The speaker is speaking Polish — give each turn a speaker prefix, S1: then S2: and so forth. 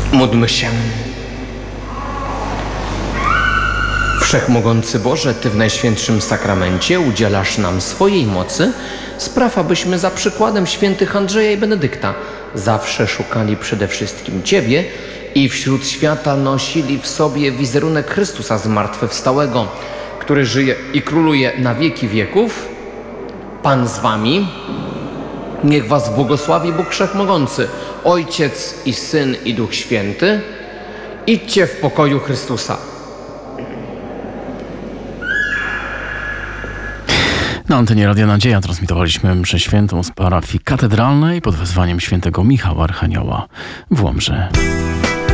S1: Módlmy się. Wszechmogący Boże, Ty w Najświętszym Sakramencie udzielasz nam swojej mocy. Spraw, abyśmy za przykładem świętych Andrzeja i Benedykta zawsze szukali przede wszystkim Ciebie i wśród świata nosili w sobie wizerunek Chrystusa zmartwychwstałego, który żyje i króluje na wieki wieków. Pan z Wami. Niech Was błogosławi Bóg Wszechmogący, Ojciec i Syn i Duch Święty. Idźcie w pokoju Chrystusa.
S2: Na antenie Radia Nadzieja transmitowaliśmy mszę świętą z parafii katedralnej pod wezwaniem świętego Michała Archanioła w Łomży.